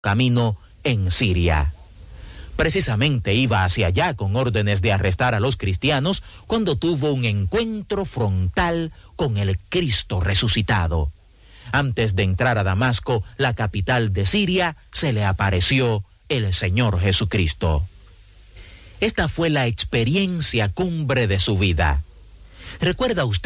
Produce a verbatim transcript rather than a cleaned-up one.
camino en Siria. Precisamente iba hacia allá con órdenes de arrestar a los cristianos cuando tuvo un encuentro frontal con el Cristo resucitado. Antes de entrar a Damasco, la capital de Siria, se le apareció el Señor Jesucristo. Esta fue la experiencia cumbre de su vida. ¿Recuerda usted